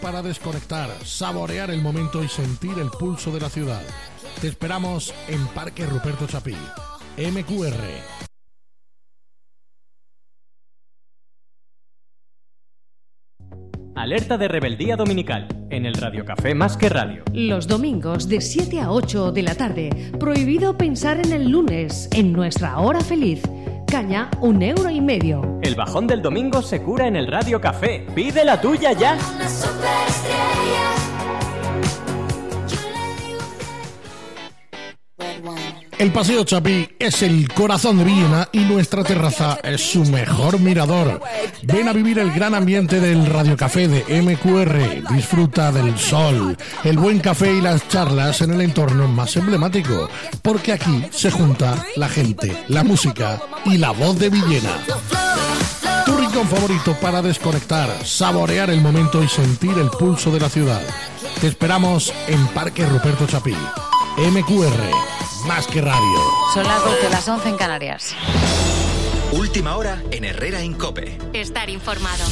para desconectar, saborear el momento y sentir el pulso de la ciudad. Te esperamos en Parque Ruperto Chapí. MQR. Alerta de rebeldía dominical en el Radio Café Más que Radio. Los domingos de 7 a 8 de la tarde. Prohibido pensar en el lunes, en nuestra hora feliz. Caña, €1,50. El bajón del domingo se cura en el Radio Café. ¡Pide la tuya ya! El Paseo Chapí es el corazón de Villena y nuestra terraza es su mejor mirador. Ven a vivir el gran ambiente del Radio Café de MQR. Disfruta del sol, el buen café y las charlas en el entorno más emblemático. Porque aquí se junta la gente, la música y la voz de Villena. Tu rincón favorito para desconectar, saborear el momento y sentir el pulso de la ciudad. Te esperamos en Parque Ruperto Chapí. MQR. Más que radio. Son las 12, las 11 en Canarias. Última hora en Herrera en COPE. Estar informado.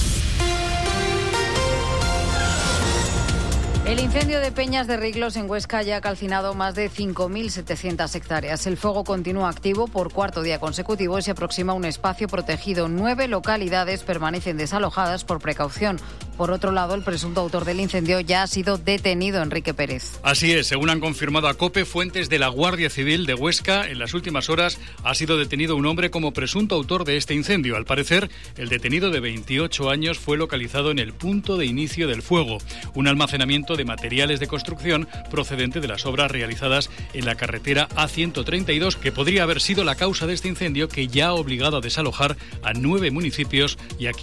El incendio de Peñas de Riglos en Huesca ya ha calcinado más de 5.700 hectáreas. El fuego continúa activo por cuarto día consecutivo y se aproxima a un espacio protegido. 9 localidades permanecen desalojadas por precaución. Por otro lado, el presunto autor del incendio ya ha sido detenido, Enrique Pérez. Así es, según han confirmado a COPE fuentes de la Guardia Civil de Huesca, en las últimas horas ha sido detenido un hombre como presunto autor de este incendio. Al parecer, el detenido de 28 años fue localizado en el punto de inicio del fuego, un almacenamiento de materiales de construcción procedente de las obras realizadas en la carretera A132, que podría haber sido la causa de este incendio que ya ha obligado a desalojar a 9 municipios y a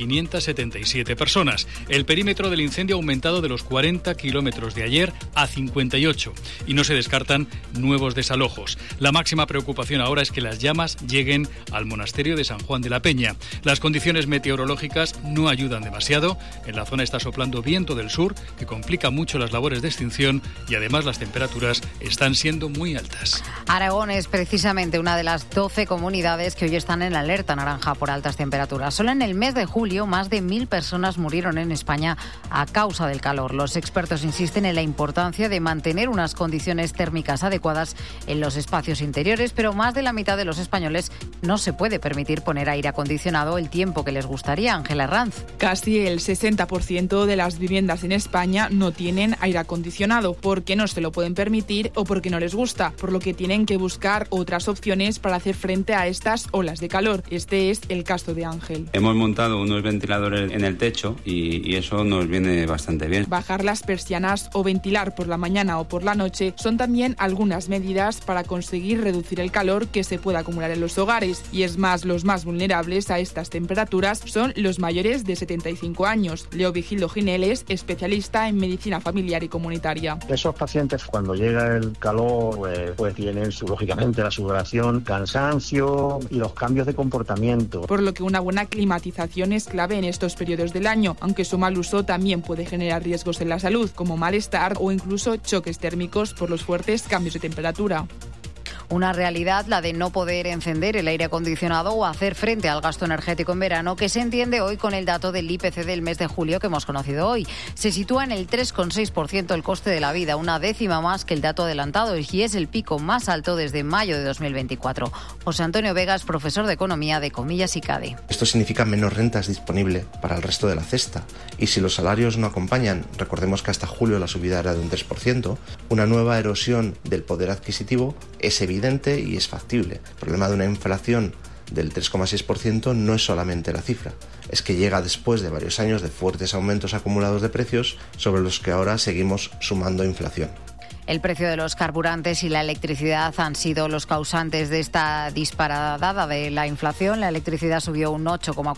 577 personas. El perímetro del incendio ha aumentado de los 40 kilómetros de ayer a 58 y no se descartan nuevos desalojos. La máxima preocupación ahora es que las llamas lleguen al monasterio de San Juan de la Peña. Las condiciones meteorológicas no ayudan demasiado. En la zona está soplando viento del sur que complica mucho las labores de extinción y además las temperaturas están siendo muy altas. Aragón es precisamente una de las 12 comunidades que hoy están en alerta naranja por altas temperaturas. Solo en el mes de julio más de 1.000 personas murieron en España a causa del calor. Los expertos insisten en la importancia de mantener unas condiciones térmicas adecuadas en los espacios interiores, pero más de la mitad de los españoles no se puede permitir poner aire acondicionado el tiempo que les gustaría. Ángela Herranz. Casi el 60% de las viviendas en España no tienen aire acondicionado porque no se lo pueden permitir o porque no les gusta, por lo que tienen que buscar otras opciones para hacer frente a estas olas de calor. Este es el caso de Ángel. Hemos montado unos ventiladores en el techo y eso nos viene bastante bien. Bajar las persianas o ventilar por la mañana o por la noche son también algunas medidas para conseguir reducir el calor que se puede acumular en los hogares. Y es más, los más vulnerables a estas temperaturas son los mayores de 75 años. Leo Vigildo Gineles, especialista en medicina familiar y comunitaria. Esos pacientes cuando llega el calor pues tienen lógicamente la sudoración, cansancio y los cambios de comportamiento. Por lo que una buena climatización es clave en estos periodos del año, aunque su mal uso también puede generar riesgos en la salud, como malestar o incluso choques térmicos por los fuertes cambios de temperatura. Una realidad, la de no poder encender el aire acondicionado o hacer frente al gasto energético en verano, que se entiende hoy con el dato del IPC del mes de julio que hemos conocido hoy. Se sitúa en el 3,6% el coste de la vida, una décima más que el dato adelantado, y es el pico más alto desde mayo de 2024. José Antonio Vegas, profesor de Economía de Comillas y CADE. Esto significa menos rentas disponibles para el resto de la cesta. Y si los salarios no acompañan, recordemos que hasta julio la subida era de un 3%, una nueva erosión del poder adquisitivo es evidente y es factible. El problema de una inflación del 3,6% no es solamente la cifra, es que llega después de varios años de fuertes aumentos acumulados de precios sobre los que ahora seguimos sumando inflación. El precio de los carburantes y la electricidad han sido los causantes de esta disparada de la inflación. La electricidad subió un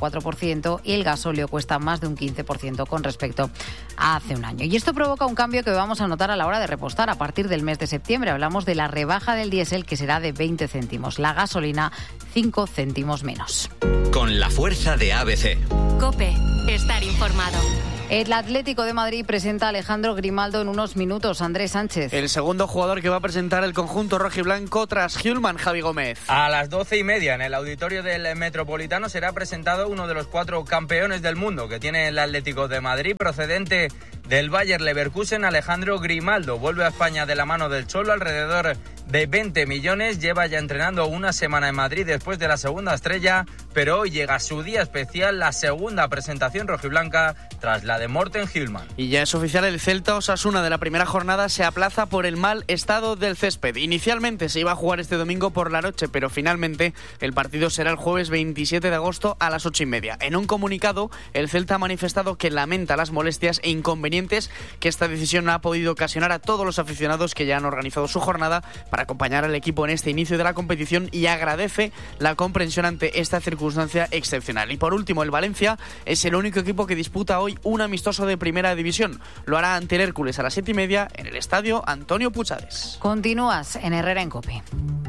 8,4% y el gasóleo cuesta más de un 15% con respecto a hace un año. Y esto provoca un cambio que vamos a notar a la hora de repostar. A partir del mes de septiembre hablamos de la rebaja del diésel, que será de 20 céntimos. La gasolina, 5 céntimos menos. Con la fuerza de ABC. COPE. Estar informado. El Atlético de Madrid presenta a Alejandro Grimaldo en unos minutos. Andrés Sánchez. El segundo jugador que va a presentar el conjunto rojiblanco tras Hjulman, Javi Gómez. A las 12:30 en el auditorio del Metropolitano será presentado uno de los 4 campeones del mundo que tiene el Atlético de Madrid, procedente del Bayer Leverkusen, Alejandro Grimaldo. Vuelve a España de la mano del Cholo, alrededor de 20 millones. Lleva ya entrenando una semana en Madrid después de la segunda estrella, pero hoy llega su día especial, la segunda presentación rojiblanca tras la de Morten Hjulmand. Y ya es oficial, el Celta Osasuna de la primera jornada se aplaza por el mal estado del césped. Inicialmente se iba a jugar este domingo por la noche, pero finalmente el partido será el jueves 27 de agosto a las 8:30. En un comunicado, el Celta ha manifestado que lamenta las molestias e inconvenientes que esta decisión ha podido ocasionar a todos los aficionados que ya han organizado su jornada para acompañar al equipo en este inicio de la competición, y agradece la comprensión ante esta circunstancia excepcional. Y por último, el Valencia es el único equipo que disputa hoy un amistoso de primera división. Lo hará ante el Hércules a las 7:30 en el estadio Antonio Puchades. Continúas en Herrera en COPE.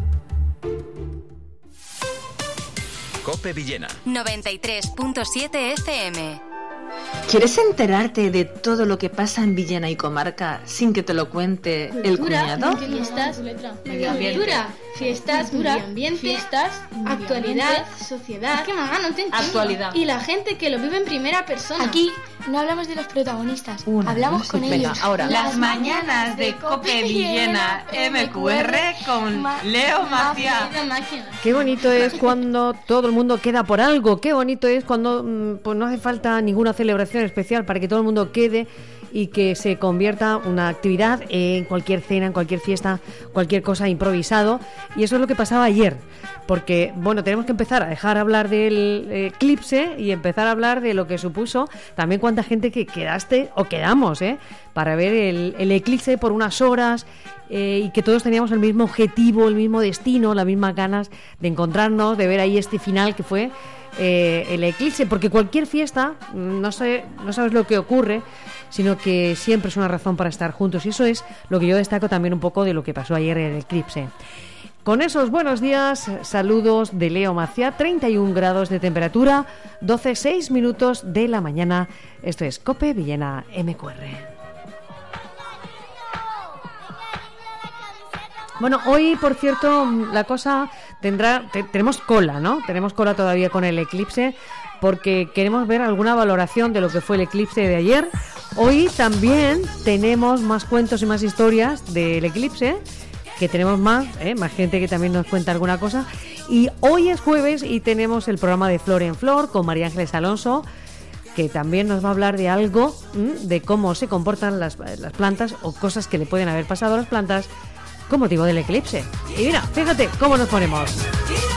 COPE Villena 93.7 FM. ¿Quieres enterarte de todo lo que pasa en Villena y comarca sin que te lo cuente el cuñado? Fiestas, cultura, fiestas, medio ambiente, fiestas, actualidad, sociedad, actualidad y la gente que lo vive en primera persona. Aquí no hablamos de los protagonistas, hablamos con ellos. Ahora. Las mañanas de COPE Villena MQR con Leo Maciá. Qué bonito es cuando todo el mundo queda por algo. Qué bonito es cuando pues no hace falta ninguna celebración especial para que todo el mundo quede y que se convierta una actividad en cualquier cena, en cualquier fiesta, cualquier cosa improvisado. Y eso es lo que pasaba ayer, porque bueno, tenemos que empezar a dejar hablar del eclipse y empezar a hablar de lo que supuso también cuánta gente que quedaste o quedamos para ver el eclipse por unas horas, y que todos teníamos el mismo objetivo, el mismo destino, las mismas ganas de encontrarnos, de ver ahí este final que fue el eclipse, porque cualquier fiesta, no sabes lo que ocurre, sino que siempre es una razón para estar juntos, y eso es lo que yo destaco también un poco de lo que pasó ayer en el eclipse. Con esos buenos días, saludos de Leo Maciá, 31 grados de temperatura, 12:06 minutos de la mañana. Esto es COPE Villena MQR. Bueno, hoy, por cierto, la cosa tenemos cola, ¿no? Tenemos cola todavía con el eclipse, porque queremos ver alguna valoración de lo que fue el eclipse de ayer. Hoy también tenemos más cuentos y más historias del eclipse, que tenemos más gente que también nos cuenta alguna cosa. Y hoy es jueves y tenemos el programa de Flor en Flor con María Ángeles Alonso, que también nos va a hablar de algo, de cómo se comportan las plantas o cosas que le pueden haber pasado a las plantas con motivo del eclipse. Y mira, fíjate cómo nos ponemos.